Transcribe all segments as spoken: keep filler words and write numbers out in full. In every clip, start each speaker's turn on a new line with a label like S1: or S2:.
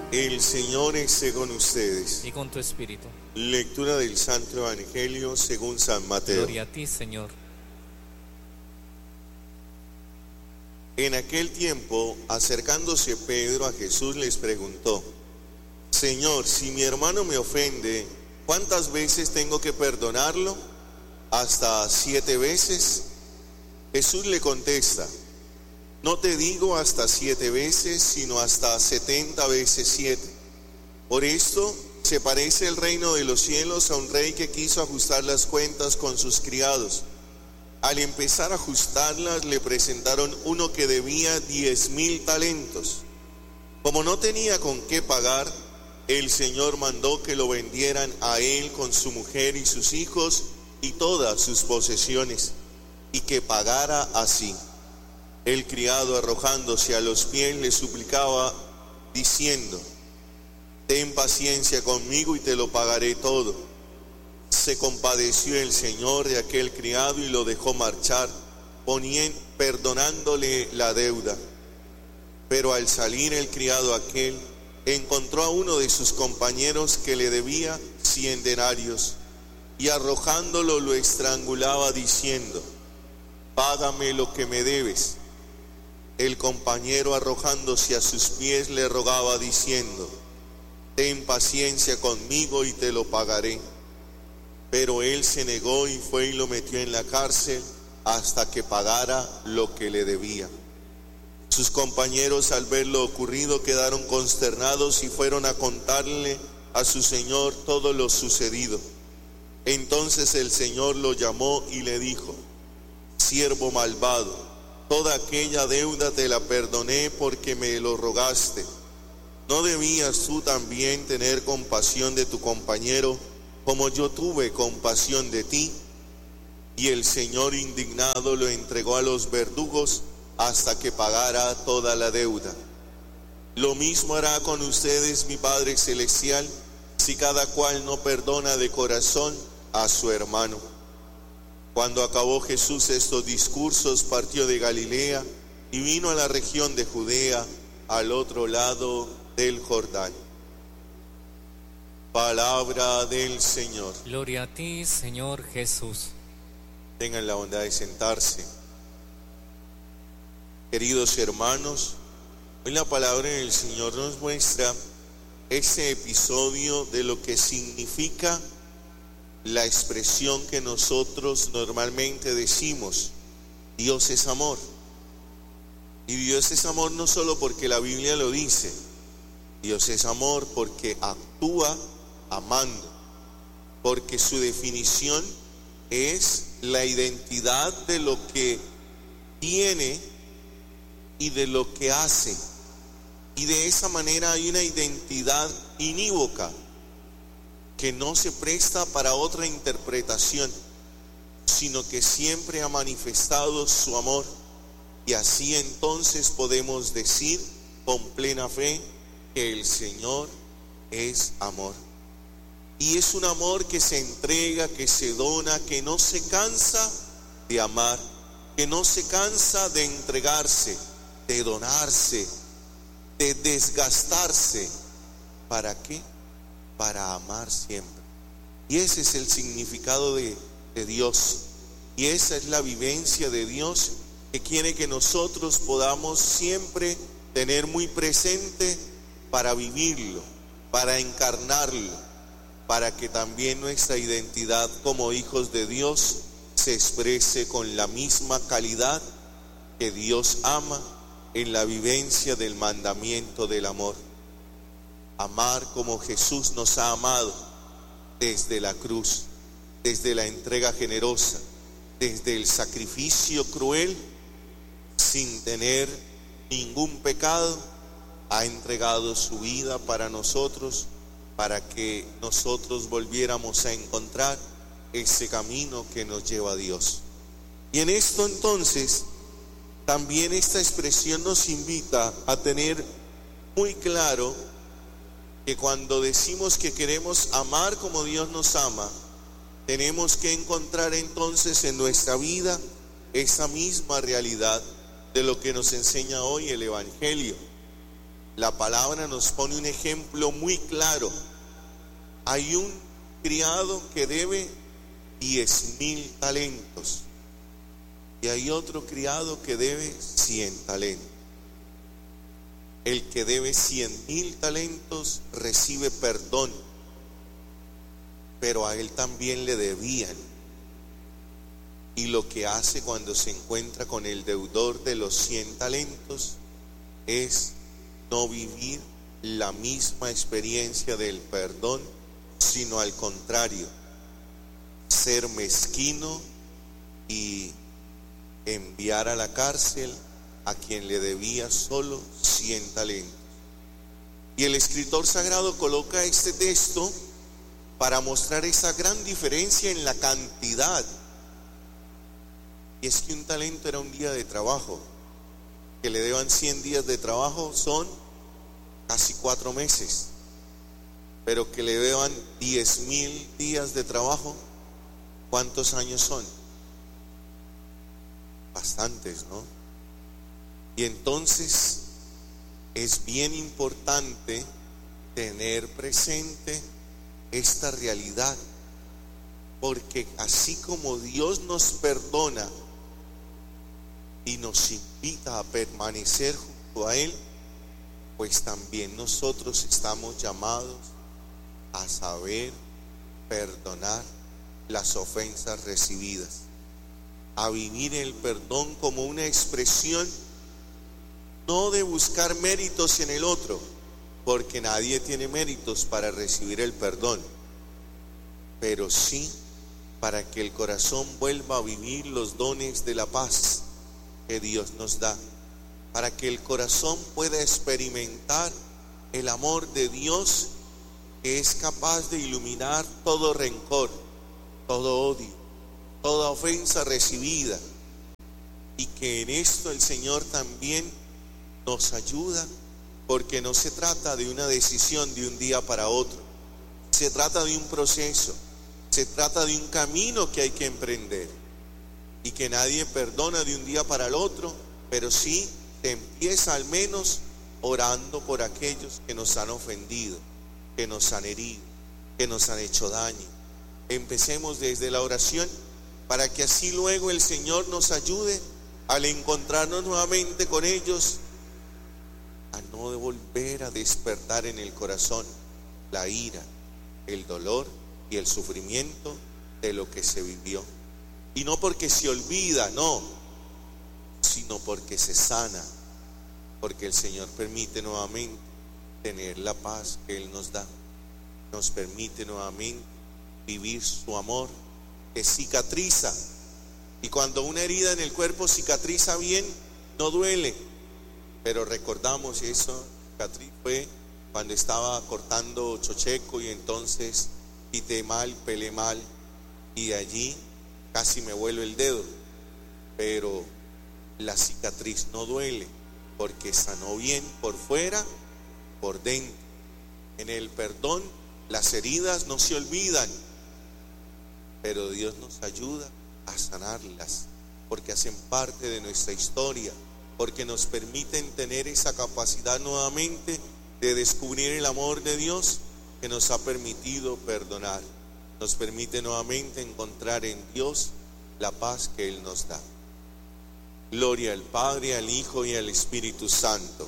S1: El Señor esté con ustedes.
S2: Y con tu espíritu.
S1: Lectura del Santo Evangelio según San Mateo.
S2: Gloria a ti, Señor.
S1: En aquel tiempo, acercándose Pedro a Jesús, les preguntó: Señor, si mi hermano me ofende, ¿cuántas veces tengo que perdonarlo? ¿Hasta siete veces? Jesús le contesta: no te digo hasta siete veces, sino hasta setenta veces siete. Por esto se parece el reino de los cielos a un rey que quiso ajustar las cuentas con sus criados. Al empezar a ajustarlas, le presentaron uno que debía diez mil talentos. Como no tenía con qué pagar, el Señor mandó que lo vendieran a él con su mujer y sus hijos y todas sus posesiones, y que pagara así. El criado, arrojándose a los pies, le suplicaba, diciendo: ten paciencia conmigo y te lo pagaré todo. Se compadeció el Señor de aquel criado y lo dejó marchar, poniendo, perdonándole la deuda. Pero al salir el criado aquel, encontró a uno de sus compañeros que le debía cien denarios, y arrojándolo lo estrangulaba, diciendo: págame lo que me debes. El compañero, arrojándose a sus pies, le rogaba, diciendo: ten paciencia conmigo y te lo pagaré. Pero él se negó y fue y lo metió en la cárcel hasta que pagara lo que le debía. Sus compañeros, al ver lo ocurrido, quedaron consternados y fueron a contarle a su señor todo lo sucedido. Entonces el Señor lo llamó y le dijo: siervo malvado, toda aquella deuda te la perdoné porque me lo rogaste. ¿No debías tú también tener compasión de tu compañero, como yo tuve compasión de ti? Y el Señor, indignado, lo entregó a los verdugos hasta que pagara toda la deuda. Lo mismo hará con ustedes mi Padre Celestial, si cada cual no perdona de corazón a su hermano. Cuando acabó Jesús estos discursos, partió de Galilea y vino a la región de Judea, al otro lado del Jordán. Palabra del Señor.
S2: Gloria a ti, Señor Jesús.
S1: Tengan la bondad de sentarse. Queridos hermanos, hoy la palabra del Señor nos muestra ese episodio de lo que significa la expresión que nosotros normalmente decimos: Dios es amor. Y Dios es amor no solo porque la Biblia lo dice, Dios es amor porque actúa amando, porque su definición es la identidad de lo que tiene y de lo que hace, y de esa manera hay una identidad inívoca que no se presta para otra interpretación, sino que siempre ha manifestado su amor, y así entonces podemos decir con plena fe que el Señor es amor. Y es un amor que se entrega, que se dona, que no se cansa de amar, que no se cansa de entregarse, de donarse, de desgastarse. ¿Para qué? Para amar siempre. Y ese es el significado de, de Dios. Y esa es la vivencia de Dios, que quiere que nosotros podamos siempre tener muy presente para vivirlo, para encarnarlo, para que también nuestra identidad como hijos de Dios se exprese con la misma calidad que Dios ama en la vivencia del mandamiento del amor. Amar como Jesús nos ha amado, desde la cruz, desde la entrega generosa, desde el sacrificio cruel, sin tener ningún pecado, ha entregado su vida para nosotros, para que nosotros volviéramos a encontrar ese camino que nos lleva a Dios. Y en esto entonces, también esta expresión nos invita a tener muy claro que cuando decimos que queremos amar como Dios nos ama, tenemos que encontrar entonces en nuestra vida esa misma realidad de lo que nos enseña hoy el Evangelio. la palabra nos pone un ejemplo muy claro. Hay un criado que debe diez mil talentos y hay otro criado que debe cien talentos. El que debe cien mil talentos recibe perdón, pero a él también le debían. Y lo que hace cuando se encuentra con el deudor de los cien talentos es no vivir la misma experiencia del perdón, sino al contrario, ser mezquino y enviar a la cárcel a quien le debía solo cien talentos. Y el escritor sagrado coloca este texto para mostrar esa gran diferencia en la cantidad. Y es que un talento era un día de trabajo, que le deban cien días de trabajo son casi cuatro meses, pero que le deban diez mil días de trabajo, ¿cuántos años son? Bastantes, ¿no? Y entonces es bien importante tener presente esta realidad, porque así como Dios nos perdona y nos invita a permanecer junto a Él, pues también nosotros estamos llamados a saber perdonar las ofensas recibidas, a vivir el perdón como una expresión no de buscar méritos en el otro, porque nadie tiene méritos para recibir el perdón, pero sí para que el corazón vuelva a vivir los dones de la paz que Dios nos da, para que el corazón pueda experimentar el amor de Dios, que es capaz de iluminar todo rencor, todo odio, toda ofensa recibida, y que en esto el Señor también nos ayuda, porque no se trata de una decisión de un día para otro, se trata de un proceso, se trata de un camino que hay que emprender, y que nadie perdona de un día para el otro, pero sí se empieza al menos orando por aquellos que nos han ofendido, que nos han herido, que nos han hecho daño. Empecemos desde la oración para que así luego el Señor nos ayude al encontrarnos nuevamente con ellos, a no volver a despertar en el corazón la ira, el dolor y el sufrimiento de lo que se vivió. Y no porque se olvida, no, sino porque se sana, porque el Señor permite nuevamente tener la paz que Él nos da, nos permite nuevamente vivir su amor que cicatriza. Y cuando una herida en el cuerpo cicatriza bien, no duele, pero recordamos eso, cicatriz fue cuando estaba cortando chocheco y entonces quité mal, pelé mal y de allí casi me vuelo el dedo, pero la cicatriz no duele porque sanó bien por fuera, por dentro. En el perdón las heridas no se olvidan, pero Dios nos ayuda a sanarlas porque hacen parte de nuestra historia, porque nos permiten tener esa capacidad nuevamente de descubrir el amor de Dios que nos ha permitido perdonar. Nos permite nuevamente encontrar en Dios la paz que Él nos da. Gloria al Padre, al Hijo y al Espíritu Santo.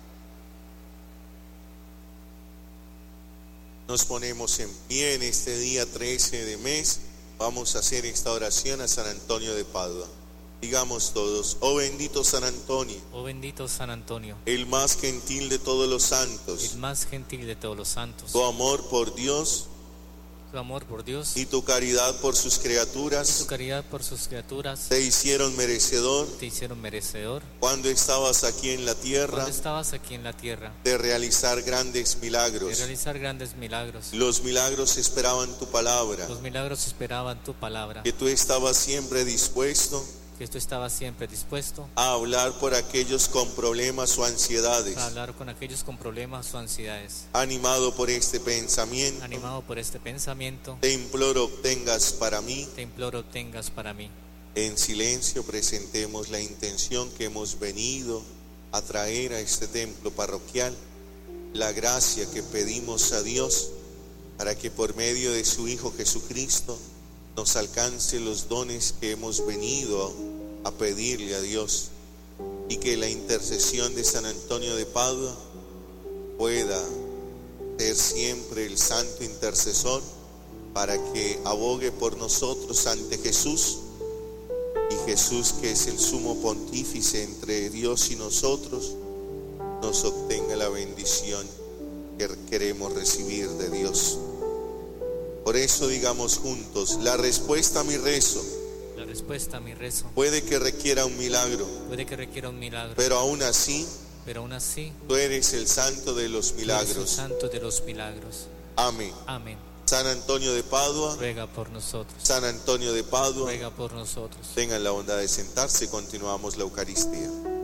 S1: Nos ponemos en pie en este día trece de mes. Vamos a hacer esta oración a San Antonio de Padua. Digamos todos: oh bendito San Antonio,
S2: Oh bendito San Antonio,
S1: el más gentil de todos los santos,
S2: el más gentil de todos los santos,
S1: tu amor por Dios
S2: tu amor por Dios
S1: y tu caridad por sus
S2: y tu
S1: criaturas
S2: caridad por sus criaturas
S1: te hicieron merecedor,
S2: te hicieron merecedor
S1: cuando estabas aquí en la tierra,
S2: cuando estabas aquí en la tierra,
S1: de realizar grandes
S2: de
S1: milagros.
S2: realizar grandes milagros.
S1: Los milagros esperaban tu palabra,
S2: Los milagros esperaban tu palabra,
S1: que tú estabas siempre dispuesto
S2: que tú estabas siempre dispuesto
S1: a hablar por aquellos con problemas o ansiedades.
S2: a hablar con aquellos con problemas o ansiedades.
S1: Animado por este pensamiento,
S2: Animado por este pensamiento,
S1: te imploro obtengas para mí.
S2: te imploro tengas para mí.
S1: En silencio presentemos la intención que hemos venido a traer a este templo parroquial la gracia que pedimos a Dios para que por medio de su Hijo Jesucristo nos alcance los dones que hemos venido a pedirle a Dios, y que la intercesión de San Antonio de Padua pueda ser siempre el santo intercesor para que abogue por nosotros ante Jesús, y Jesús, que es el sumo pontífice entre Dios y nosotros, nos obtenga la bendición que queremos recibir de Dios. Por eso digamos juntos: la respuesta a mi rezo
S2: La respuesta a mi rezo
S1: puede que requiera un milagro,
S2: puede que requiera un milagro,
S1: pero aún así
S2: pero aún así
S1: tú eres el santo de los
S2: tú eres el
S1: milagros.
S2: santo de los milagros.
S1: Amén.
S2: Amén.
S1: San Antonio de Padua,
S2: Ruega por nosotros.
S1: San Antonio de Padua,
S2: Ruega por nosotros.
S1: tengan la bondad de sentarse. Continuamos la Eucaristía.